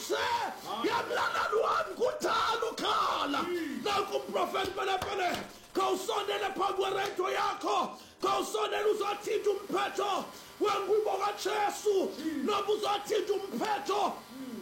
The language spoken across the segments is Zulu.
namhlanje yamlaleli wami kudala ukhala naku umprofeti phela khawusondele phambi kweredio yakho khawusondele uzothinta umphetho wengubo kaJesu noma uzothinta umphetho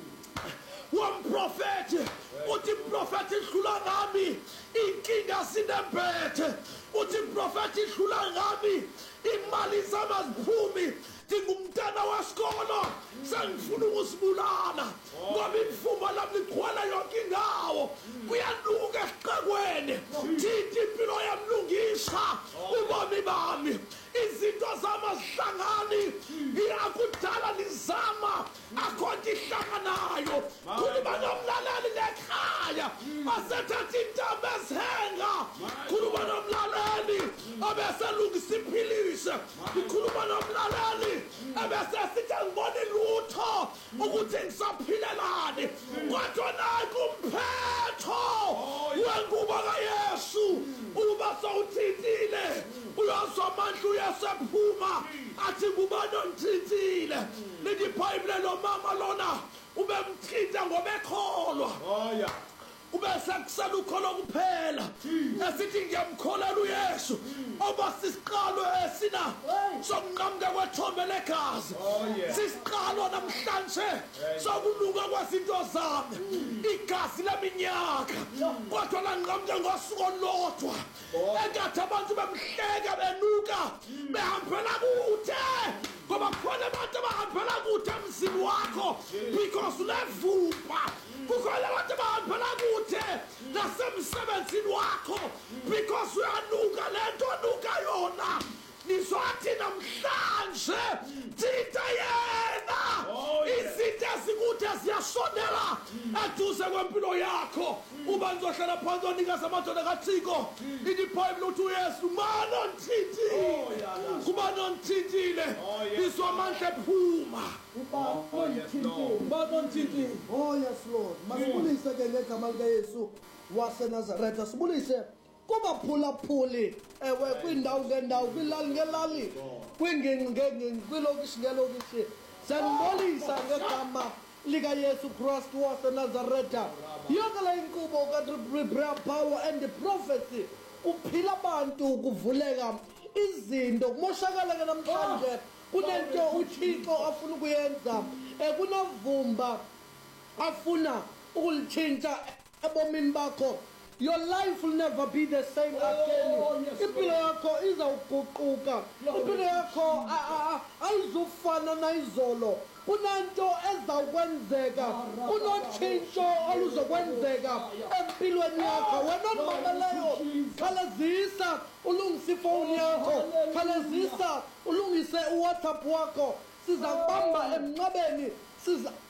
womprofeti uthi umprofeti idlula ngami inkinga sinembethe uthi umprofeti idlula ngami imali zamaziphumi ngingumntana wesikolo sengifuna ukusibulala ngoba imfumba lami ligcwala yonke indawo kuyanuka esiqekweni thithi impilo yamlungisa ubomi bami izinto zamahlangani iyakudala lizama akhonto ihlanganayo khuluma nomlaleli lekhaya asethatha intaba ezihenga khuluma nomlaleli abeselungisa iphilise ikhuluma nomlaleli abese sithi ngibone lutho ukuthi ngisaphilelani kodwa naku umphetho wengubo kaYesu uba sawuthintile uyazwa amandla uyasephuma athi ngubani onithintile lithi iBhayibheli lo mama lona ubemthinta ngoba ekholwa ubese kusela ukholo kuphela esithi ngiyamkholela uYesu oba sisiqalo esina sokunqamuka kwethombe legazi sisiqalo namhlanje sokuluka kwezinto zami igazi leminyaka kodwa lanqamuka ngosuku olodwa engathi abantu bemhleka benuka behambela kude ngoba kukhona abantu abahambela kude emzini wakho because ulevumba kukhona abantu abahambela kude nasemsebenzini wakho because uyanuka lento onuka yona nizothi namhlanje thitha yena izinto ezikude ziyasondela eduze kwempilo yakho uba nizohlala phansi onikeza amadoda kaThixo ithi iBhayibheli uthi uYesu mano nithintile izwa amandla ephuma oh yes Lord masibulise ke ngegama likaYesu waseNazaretha sibulise kubaphulaphuli ewe kwindawo ngendawo kwilali ngelali kwinginginginging kwilokishi ngelokishi sanibulisa ngegama likaYesu Kristu waseNazaretha yonke le inkqubo ka-Prayer Power and the Prophecy kuphila abantu kuvuleka izinto kumoshakala ke namhlanje kunento uThixo afuna ukuyenza kunavumba afuna ukulitshintsha ebomini bakho. Your life will never be the same again. Impilo yakho izawuguquka. Impilo yakho ayizufana nayizolo. Kunanto ezawukwenzeka. Kunotshintsho oluzokwenzeka empilweni yakho. Wena nomameleyo khalazisa ulungise ifoni yakho. Khalazisa ulungise uWhatsApp wakho. Sizakubamba emnqabeni.